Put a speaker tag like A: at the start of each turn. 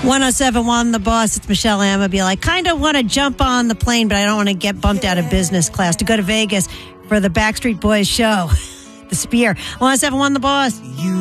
A: 1071 The Boss. It's Michelle Amabile. I kind of want to jump on the plane, but I don't want to get bumped out of business class to go to Vegas for the Backstreet Boys show. The Spear. 1071 The Boss.